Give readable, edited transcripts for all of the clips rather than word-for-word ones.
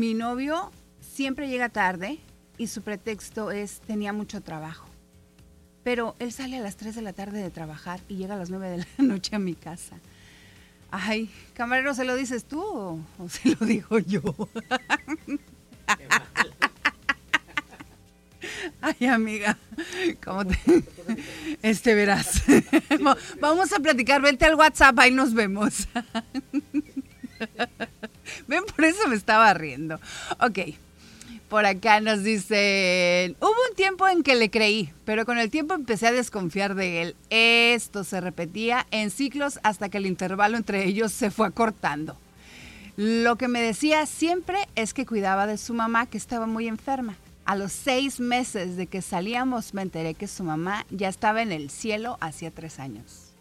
Mi novio siempre llega tarde y su pretexto es tenía mucho trabajo. Pero él sale a las 3 de la tarde de trabajar y llega a las 9 de la noche a mi casa. Ay, camarero, ¿se lo dices tú o se lo digo yo? Ay, amiga, ¿cómo te verás? Vamos a platicar, vente al WhatsApp, ahí nos vemos. Ven, por eso me estaba riendo. Ok, por acá nos dicen, hubo un tiempo en que le creí, pero con el tiempo empecé a desconfiar de él. Esto se repetía en ciclos hasta que el intervalo entre ellos se fue acortando. Lo que me decía siempre es que cuidaba de su mamá, que estaba muy enferma. A los 6 meses de que salíamos me enteré que su mamá ya estaba en el cielo hacía 3 años.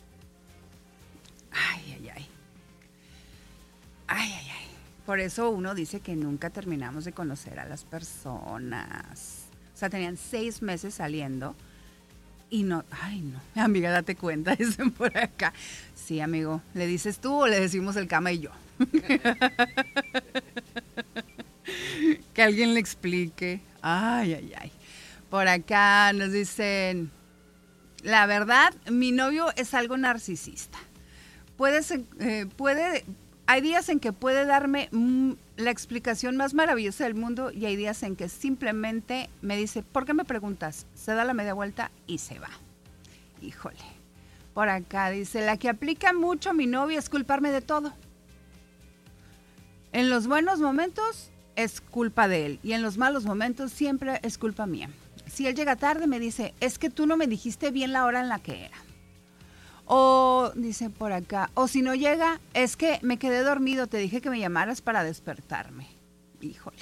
Ay, ay, ay. Ay, ay, ay. Por eso uno dice que nunca terminamos de conocer a las personas. O sea, tenían 6 meses saliendo y no, ay no. Amiga, date cuenta, dicen por acá. Sí, amigo, ¿le dices tú o le decimos el cama y yo? Que alguien le explique. Ay, ay, ay. Por acá nos dicen, la verdad, mi novio es algo narcisista. Hay días en que puede darme la explicación más maravillosa del mundo y hay días en que simplemente me dice, ¿por qué me preguntas? Se da la media vuelta y se va. Híjole. Por acá dice, la que aplica mucho a mi novio es culparme de todo. En los buenos momentos es culpa de él y en los malos momentos siempre es culpa mía. Si él llega tarde me dice, es que tú no me dijiste bien la hora en la que era. O dice por acá, o si no llega, es que me quedé dormido, te dije que me llamaras para despertarme. Híjole.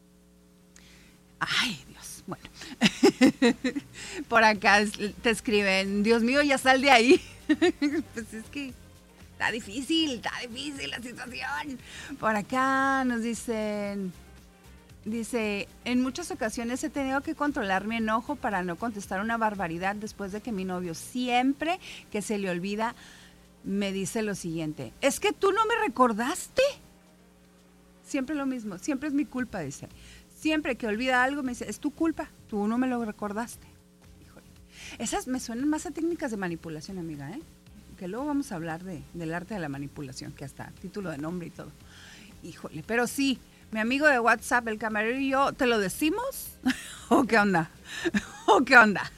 Ay, Dios, bueno. Por acá te escriben, Dios mío, ya sal de ahí. Pues es que está difícil la situación. Por acá nos dicen, dice, en muchas ocasiones he tenido que controlar mi enojo para no contestar una barbaridad después de que mi novio siempre que se le olvida me dice lo siguiente, es que tú no me recordaste. Siempre lo mismo, siempre es mi culpa, dice. Siempre que olvida algo me dice, es tu culpa, tú no me lo recordaste. Híjole. Esas me suenan más a técnicas de manipulación, amiga, ¿eh? Que luego vamos a hablar del arte de la manipulación, que hasta título de nombre y todo. Híjole, pero sí, mi amigo de WhatsApp, el camarero y yo, ¿te lo decimos? ¿O qué onda? ¿O qué onda?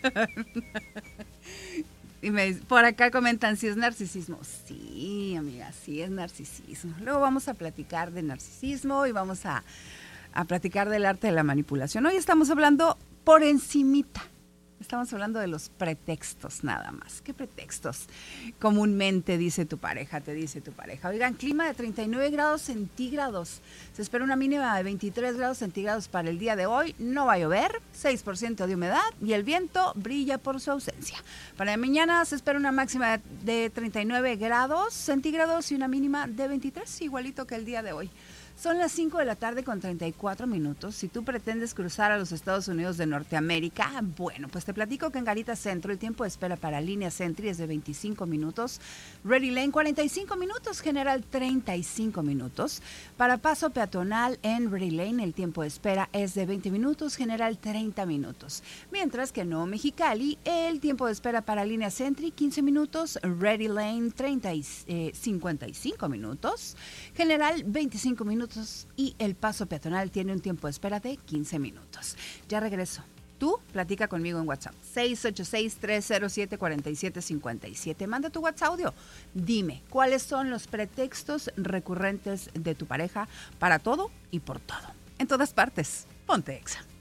Y por acá comentan, ¿sí es narcisismo? Sí, amiga, sí es narcisismo. Luego vamos a platicar de narcisismo y vamos a platicar del arte de la manipulación. Hoy estamos hablando por encimita. Estamos hablando de los pretextos nada más. ¿Qué pretextos comúnmente dice tu pareja, te dice tu pareja? Oigan, clima de 39 grados centígrados. Se espera una mínima de 23 grados centígrados para el día de hoy. No va a llover, 6% de humedad y el viento brilla por su ausencia. Para mañana se espera una máxima de 39 grados centígrados y una mínima de 23, igualito que el día de hoy. Son las 5 de la tarde con 34 minutos. Si tú pretendes cruzar a los Estados Unidos de Norteamérica, bueno, pues te platico que en Garita Centro el tiempo de espera para línea Sentry es de 25 minutos, Ready Lane 45 minutos, General 35 minutos. Para paso peatonal en Ready Lane el tiempo de espera es de 20 minutos, General 30 minutos. Mientras que en Nuevo Mexicali el tiempo de espera para línea Sentry 15 minutos, Ready Lane 55 minutos, General 25 minutos. Y el paso peatonal tiene un tiempo de espera de 15 minutos. Ya regreso. Tú platica conmigo en WhatsApp. 686-307-4757. Manda tu WhatsApp audio. Dime, ¿cuáles son los pretextos recurrentes de tu pareja para todo y por todo? En todas partes. Ponte Exa.